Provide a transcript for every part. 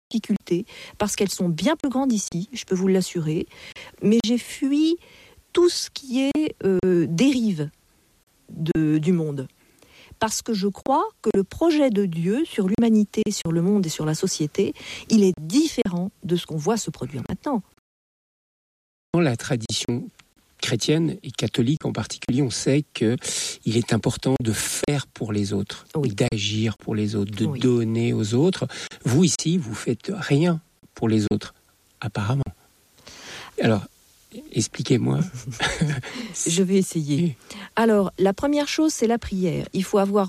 difficultés, parce qu'elles sont bien plus grandes ici, je peux vous l'assurer, mais j'ai fui tout ce qui est dérive du monde. Parce que je crois que le projet de Dieu sur l'humanité, sur le monde et sur la société, il est différent de ce qu'on voit se produire maintenant. Dans la tradition chrétienne et catholique en particulier, on sait qu'il est important de faire pour les autres, oui. d'agir pour les autres, de oui. donner aux autres. Vous ici, vous faites rien pour les autres, apparemment. Alors, expliquez-moi. Je vais essayer. Alors, la première chose, c'est la prière. Il faut avoir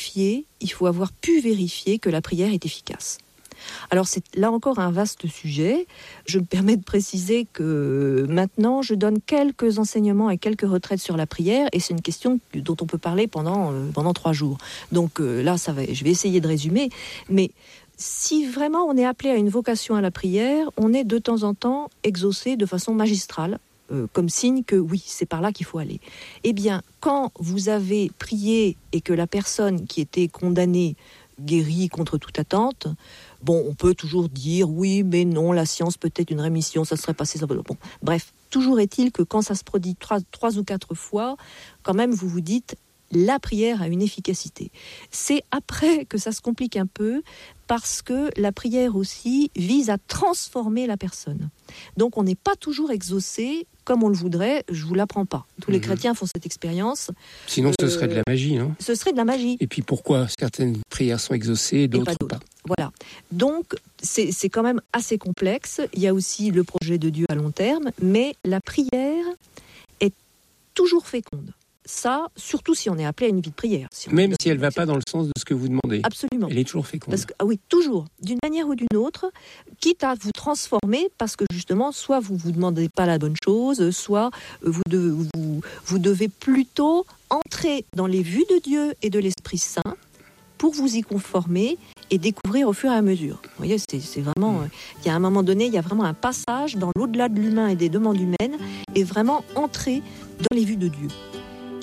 pu vérifier que la prière est efficace. Alors, c'est là encore un vaste sujet. Je me permets de préciser que maintenant, je donne quelques enseignements et quelques retraites sur la prière, et c'est une question dont on peut parler pendant 3 jours. Donc là, je vais essayer de résumer, mais si vraiment on est appelé à une vocation à la prière, on est de temps en temps exaucé de façon magistrale, comme signe que oui, c'est par là qu'il faut aller. Eh bien, quand vous avez prié et que la personne qui était condamnée guérit contre toute attente, bon, on peut toujours dire oui, mais non, la science peut-être une rémission, ça serait passé. Bon, bref, toujours est-il que quand ça se produit 3 ou 4 fois, quand même, vous vous dites, la prière a une efficacité. C'est après que ça se complique un peu, parce que la prière aussi vise à transformer la personne. Donc on n'est pas toujours exaucé comme on le voudrait, je ne vous l'apprends pas. Tous les chrétiens font cette expérience. Sinon ce serait de la magie, non ? Ce serait de la magie. Et puis pourquoi certaines prières sont exaucées et d'autres pas ? Voilà. Donc c'est quand même assez complexe. Il y a aussi le projet de Dieu à long terme, mais la prière est toujours féconde. Ça, surtout si on est appelé à une vie de prière. Même si elle ne va pas dans le sens de ce que vous demandez. Absolument. Elle est toujours féconde. Oui, toujours. D'une manière ou d'une autre, quitte à vous transformer, parce que justement, soit vous ne vous demandez pas la bonne chose, soit vous devez plutôt entrer dans les vues de Dieu et de l'Esprit Saint pour vous y conformer et découvrir au fur et à mesure. Vous voyez, c'est vraiment... il y a un moment donné, il y a vraiment un passage dans l'au-delà de l'humain et des demandes humaines, et vraiment entrer dans les vues de Dieu.